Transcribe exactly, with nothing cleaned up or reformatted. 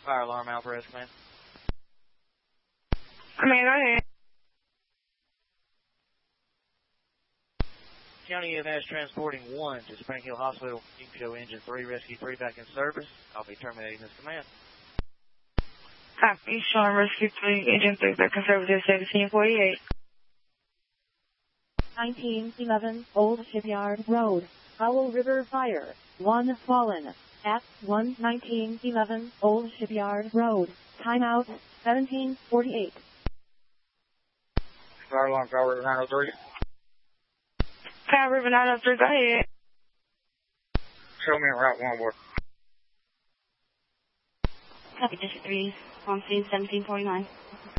Fire alarm, Alvarez, command. Command, go ahead. County E M S transporting one to Spring Hill Hospital. You can show engine three, rescue three back in service. I'll be terminating this command. Copy, showing rescue three, engine three back in service at seventeen forty-eight. nineteen eleven Old Shipyard Road, Powell River Fire, one fallen. At one nineteen eleven Old Shipyard Road, timeout seventeen forty-eight. Fire alarm, Powell River nine oh three. Powell River nine oh three, go ahead. Show me a route one, board. Copy, District three, on scene seventeen forty-nine.